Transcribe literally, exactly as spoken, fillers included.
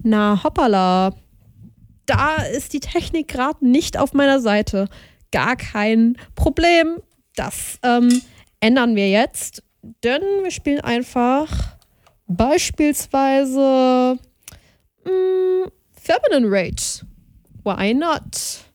Na, hoppala. Da ist die Technik gerade nicht auf meiner Seite. Gar kein Problem. Das ähm, ändern wir jetzt. Denn wir spielen einfach beispielsweise mh, Feminine Rage. Why not?